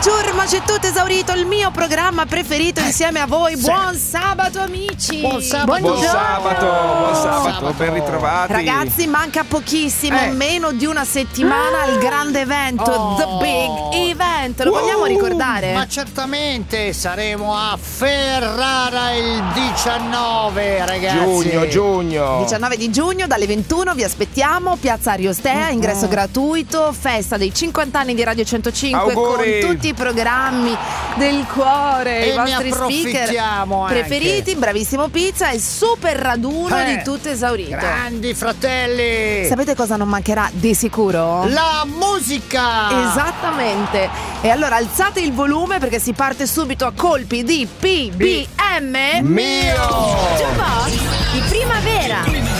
ciurma, c'è tutto esaurito, il mio programma preferito insieme a voi. Buon sabato amici. Buon sabato, ben ritrovati. Ragazzi, manca pochissimo, meno di una settimana al grande evento, The Big Event. Lo vogliamo ricordare? Ma certamente saremo a Ferrara il 19, ragazzi. Giugno 19 di giugno dalle 21 vi aspettiamo, Piazza Ariostea, ingresso gratuito, festa dei 50 anni di Radio 105. Auguri. Con tutti i programmi del cuore, E i vostri ne approfittiamo speaker anche. preferiti, Bravissimo Pizza e super raduno di tutto esaurito. Grandi fratelli. Sapete cosa non mancherà di sicuro? La musica. Esattamente. E allora alzate il volume perché si parte subito a colpi di PBM mio. Jukebox di primavera.